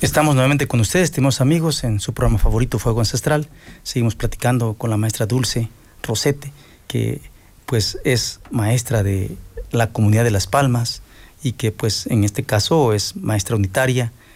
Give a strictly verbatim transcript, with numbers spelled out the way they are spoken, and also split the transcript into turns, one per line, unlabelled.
Estamos nuevamente con ustedes, estimados amigos, en su programa favorito, Fuego Ancestral. Seguimos platicando con la maestra Dulce Rosete, que pues es maestra de la comunidad de Las Palmas y que pues en este caso es maestra unitaria